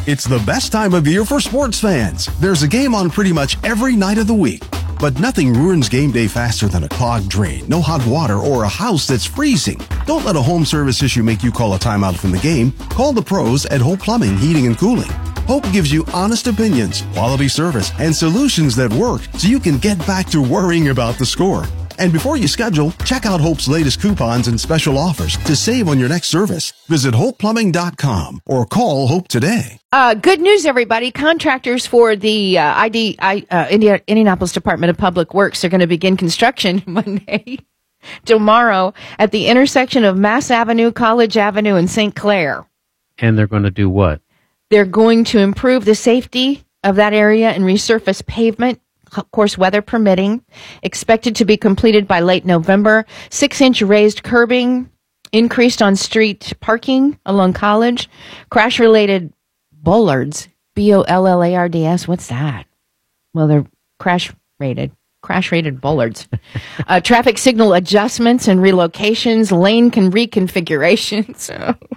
It's the best time of year for sports fans. There's a game on pretty much every night of the week. But nothing ruins game day faster than a clogged drain, no hot water, or a house that's freezing. Don't let a home service issue make you call a timeout from the game. Call the pros at Hope Plumbing, Heating, and Cooling. Hope gives you honest opinions, quality service, and solutions that work so you can get back to worrying about the score. And before you schedule, check out Hope's latest coupons and special offers to save on your next service. Visit HopePlumbing.com or call Hope today. Good news, everybody. Contractors for the Indianapolis Department of Public Works are going to begin construction Monday, tomorrow, at the intersection of Mass Avenue, College Avenue, and St. Clair. And they're going to do what? They're going to improve the safety of that area and resurface pavement. Of course, weather permitting, expected to be completed by late November. 6-inch raised curbing, increased on-street parking along College, crash-related bollards, B-O-L-L-A-R-D-S. What's that? Well, they're crash-rated bollards. Traffic signal adjustments and relocations, lane reconfigurations,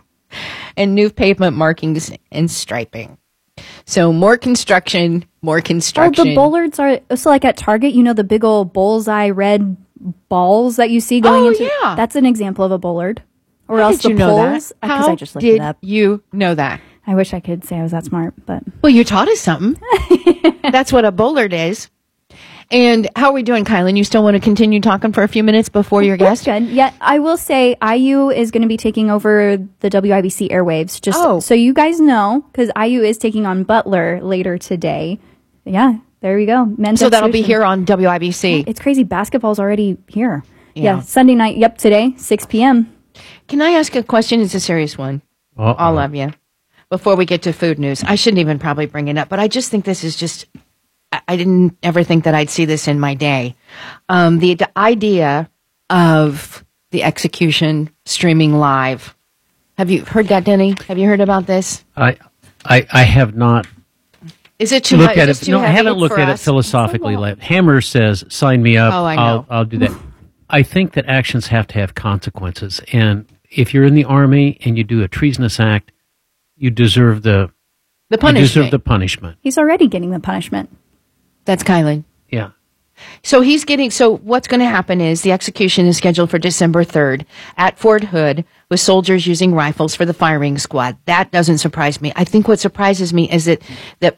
and new pavement markings and striping. So more construction. Oh, the bollards are, so like at Target, you know, the big old bullseye red balls that you see going into? Yeah. That's an example of a bollard. Or How else did the you know poles. that? Because How I just looked it up. did you know that? I wish I could say I was that smart, but. Well, you taught us something. That's what a bollard is. And how are we doing, Kylan? You still want to continue talking for a few minutes before your guest? Good. Yeah, I will say IU is going to be taking over the WIBC airwaves. Just so you guys know, because IU is taking on Butler later today. Yeah, there we go. Men's So that'll be Absolution. here on WIBC. It's crazy. Basketball's already here. Yeah. Yeah, Sunday night. Yep, today, 6 p.m. Can I ask a question? It's a serious one. All of you. Before we get to food news. I shouldn't even probably bring it up, but I just think this is just... I didn't ever think that I'd see this in my day. The idea of the execution streaming live. Have you heard that, Denny? Have you heard about this? I have not. Is it too looked at just it? too No, I heavy haven't looked for at it us? philosophically. Hammer says, "Sign me up. Oh, I know. I'll do that." I think that actions have to have consequences, and if you're in the Army and you do a treasonous act, you deserve the punishment. You deserve the punishment. He's already getting the punishment. That's Kylan. Yeah. So what's going to happen is the execution is scheduled for December 3rd at Fort Hood with soldiers using rifles for the firing squad. That doesn't surprise me. I think what surprises me is that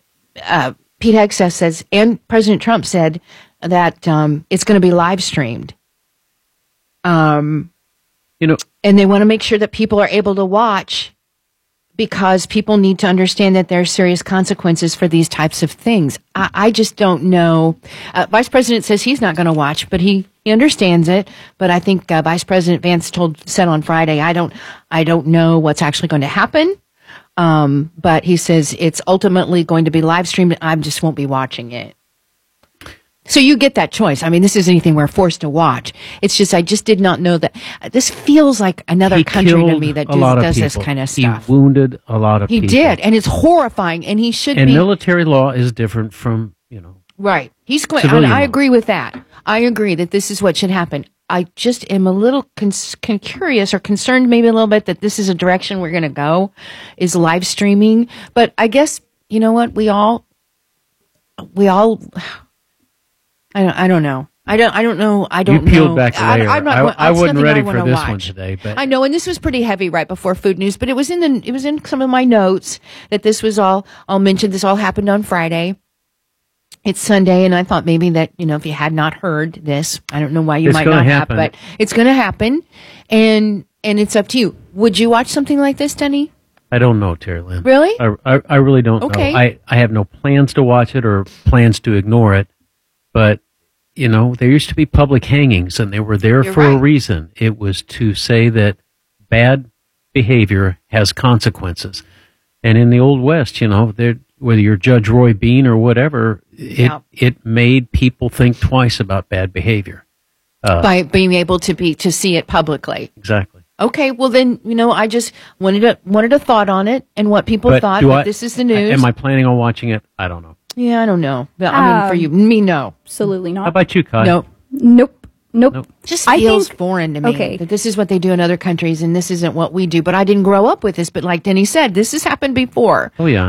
Pete Hegseth says, and President Trump said that it's going to be live streamed. And they want to make sure that people are able to watch, because people need to understand that there are serious consequences for these types of things. I just don't know. Vice President says he's not going to watch, but he understands it. But I think Vice President Vance said on Friday, I don't know what's actually going to happen. But he says it's ultimately going to be live streamed. I just won't be watching it. So you get that choice. I mean, this isn't anything we're forced to watch. It's just, I just did not know that. This feels like another country to me that does this kind of stuff. He wounded a lot of people. He did, and it's horrifying, and he should be. And military law is different from, Right. He's going, civilian and I law. agree with that. I agree that this is what should happen. I just am a little curious or concerned maybe a little bit that this is a direction we're going to go, is live streaming. But I guess, you know what, we all I don't know. I don't know. You peeled back the layer. I wasn't ready for this one today, but I know, and this was pretty heavy right before food news, but it was in some of my notes that this was all mentioned. This all happened on Friday. It's Sunday, and I thought maybe that, if you had not heard this, I don't know why you might not have, but it's going to happen, and it's up to you. Would you watch something like this, Denny? I don't know, Terry Lynn. Really? I really don't know. I have no plans to watch it or plans to ignore it. But, there used to be public hangings, and they were there for a reason. It was to say that bad behavior has consequences. And in the Old West, whether you're Judge Roy Bean or whatever, it made people think twice about bad behavior. By being able to see it publicly. Exactly. Okay, well then, I just wanted a thought on it and what people thought. But this is the news. Am I planning on watching it? I don't know. Yeah, I don't know. But I mean, for you, me, no. Absolutely not. How about you, Kai? Nope. Just feels foreign to me that this is what they do in other countries and this isn't what we do. But I didn't grow up with this. But like Denny said, this has happened before. Oh, yeah.